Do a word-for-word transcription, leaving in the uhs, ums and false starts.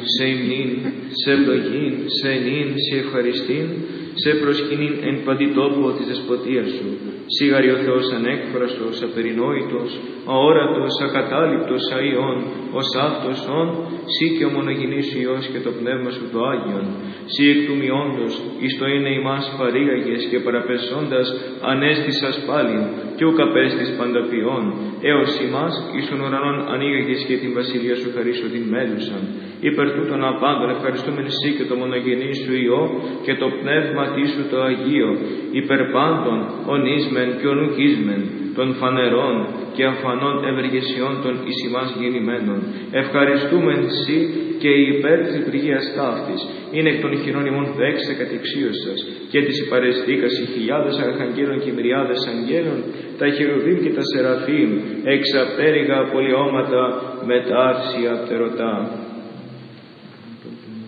σε υμνήν, σε ευλογήν, σε ενήν, σε ευχαριστήν, σε προσκυνήν εν παντιτόπο της δεσποτείας σου. Σίγαρη ο Θεός ανέκφραστος, απερινόητος, αόρατος, ακατάληπτος, αειών, ως αυτός ον, σύ και ο μονογενής σου Υιός και το Πνεύμα σου το Άγιον. Σύ εκ του μειόντος, εις το είναι ημάς παρήγαγες και παραπεσόντας ανέστησας πάλιν, και ουκ απέστης πανταποιών, έως ημάς εις των ουρανών ανοίγαγες και την βασιλεία σου χαρίσω την μέλουσαν. Υπερ τούτων απάντων ευχαριστούμεν σύ και το μονογενή σου Υιό και το Πνεύμα σου το Αγίο, υπερ πάντων ονίσμεν και ονουκίσμεν, των φανερών και αφανών ευεργεσιών των εις ημάς γεννημένων. Ευχαριστούμεν σύ και υπέρ της λειτουργίας ταύτης, είναι εκ των χειρών ημών δέξτε κατεξίωσας, και της υπαρεστήκας οι χιλιάδες αρχαγγέλων και μυριάδες αγγέλων, τα χερουβίμ και τα σεραφείμ, εξαπτέρυγα πολιώματα με τα άρσια πτερωτά.